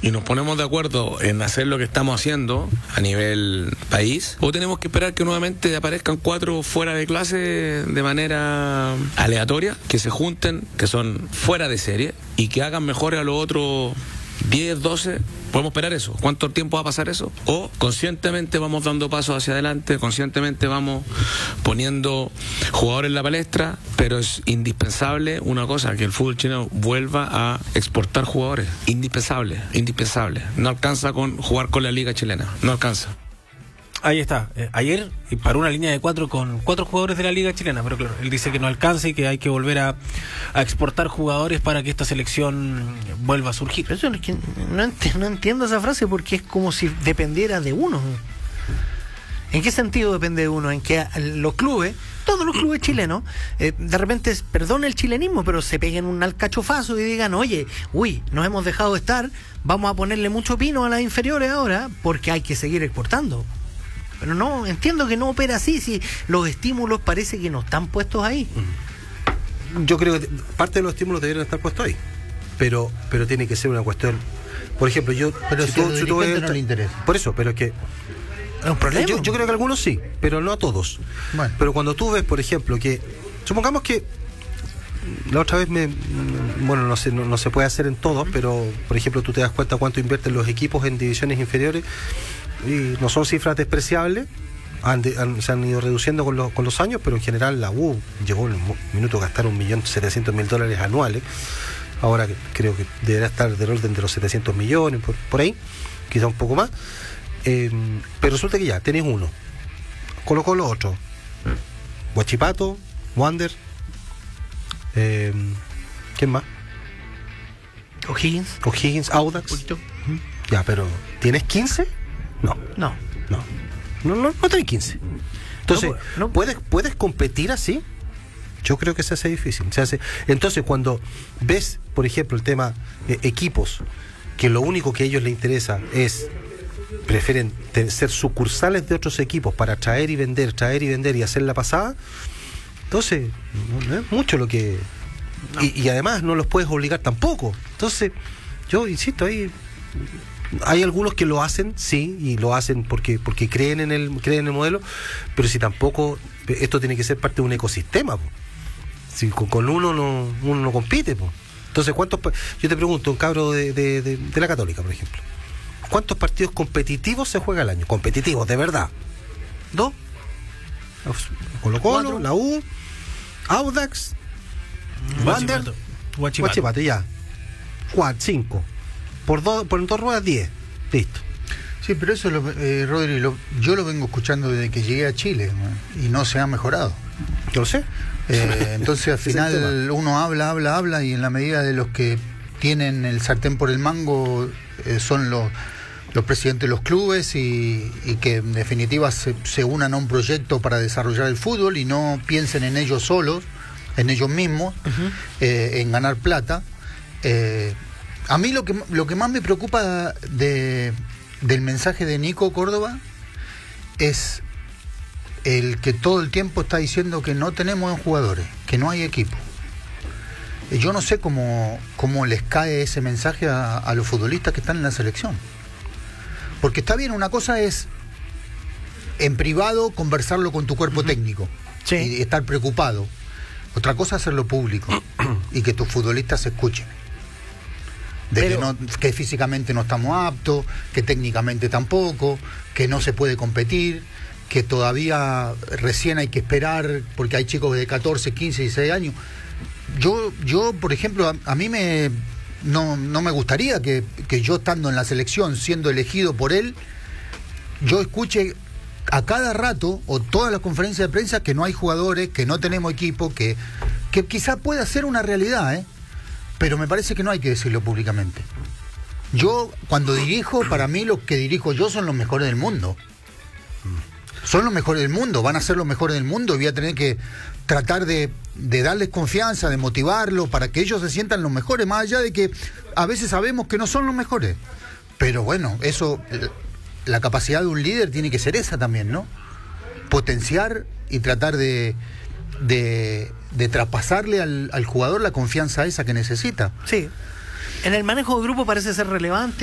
y nos ponemos de acuerdo en hacer lo que estamos haciendo a nivel país, o tenemos que esperar que nuevamente aparezcan 4 fuera de clase de manera aleatoria, que se junten, que son fuera de serie y que hagan mejores a los otros 10, 12, podemos esperar eso. ¿Cuánto tiempo va a pasar eso? O conscientemente vamos dando pasos hacia adelante, conscientemente vamos poniendo jugadores en la palestra, pero es indispensable una cosa, que el fútbol chileno vuelva a exportar jugadores. Indispensable. No alcanza con jugar con la liga chilena, no alcanza. Ahí está. Ayer paró una línea de 4 con 4 jugadores de la liga chilena, pero claro, él dice que no alcanza y que hay que volver a exportar jugadores para que esta selección vuelva a surgir. Pero eso es que no entiendo esa frase, porque es como si dependiera de uno. ¿En qué sentido depende de uno? En que los clubes, todos los clubes chilenos, de repente, perdón el chilenismo, pero se peguen un alcachofazo y digan, oye, nos hemos dejado de estar, vamos a ponerle mucho pino a las inferiores ahora porque hay que seguir exportando. Pero no, entiendo que no opera así, si los estímulos parece que no están puestos ahí. Yo creo que parte de los estímulos deberían estar puestos ahí, pero tiene que ser una cuestión. Por ejemplo, pero si no le interesa. Por eso, pero es que es un problema. Yo creo que algunos sí, pero no a todos. Bueno. Pero cuando tú ves, por ejemplo, que supongamos que la otra vez no se puede hacer en todos, pero por ejemplo tú te das cuenta cuánto invierten los equipos en divisiones inferiores y no son cifras despreciables, se han ido reduciendo con los años, pero en general la U llegó en un minuto a gastar $1.700.000 anuales. Ahora creo que deberá estar del orden de los 700 millones por ahí, quizá un poco más. Pero resulta que ya tenés uno, Colo-Colo otro, Huachipato, Wander, ¿quién más? O'Higgins, Audax. Ya, pero ¿tienes 15? No tenés 15. Entonces, ¿puedes competir así? Yo creo que se hace difícil. Entonces, cuando ves, por ejemplo, el tema equipos, que lo único que a ellos les interesa es, prefieren ser sucursales de otros equipos para traer y vender y hacer la pasada, entonces no es mucho lo que... No. Y además no los puedes obligar tampoco. Entonces, yo insisto, hay algunos que lo hacen, sí, y lo hacen porque creen en el modelo, pero si tampoco, esto tiene que ser parte de un ecosistema, po. Si con uno no compite, po. Entonces, yo te pregunto, un cabro de la Católica, por ejemplo, ¿cuántos partidos competitivos se juega al año? Competitivos, de verdad. 2. Colo-Colo, la U, Audax, Wander, Huachipato, ya. 5. Por 2 ruedas, 10. Listo. Sí, pero eso, Rodri, yo lo vengo escuchando desde que llegué a Chile, y no se ha mejorado. Yo lo sé. Entonces al final uno habla y en la medida de los que tienen el sartén por el mango son los presidentes de los clubes y que en definitiva se unan a un proyecto para desarrollar el fútbol y no piensen en ellos solos, en ellos mismos, en ganar plata. A mí lo que más me preocupa del mensaje de Nico Córdoba es el que todo el tiempo está diciendo que no tenemos buen jugadores, que no hay equipo. Yo no sé cómo les cae ese mensaje a los futbolistas que están en la selección. Porque está bien, una cosa es en privado conversarlo con tu cuerpo técnico, sí, y estar preocupado. Otra cosa es hacerlo público y que tus futbolistas se escuchen. Que físicamente no estamos aptos, que técnicamente tampoco, que no se puede competir, que todavía recién hay que esperar porque hay chicos de 14, 15, 16 años. Yo por ejemplo, a mí no me gustaría que yo estando en la selección, siendo elegido por él, yo escuche a cada rato o toda la conferencia de prensa que no hay jugadores, que no tenemos equipo, que quizá pueda ser una realidad, pero me parece que no hay que decirlo públicamente. Yo cuando dirijo, para mí los que dirijo yo son los mejores del mundo. Son los mejores del mundo, van a ser los mejores del mundo y voy a tener que tratar de darles confianza, de motivarlos para que ellos se sientan los mejores, más allá de que a veces sabemos que no son los mejores. Pero bueno, eso, la capacidad de un líder tiene que ser esa también, ¿no? Potenciar y tratar de traspasarle al jugador la confianza esa que necesita. Sí. En el manejo de grupo parece ser relevante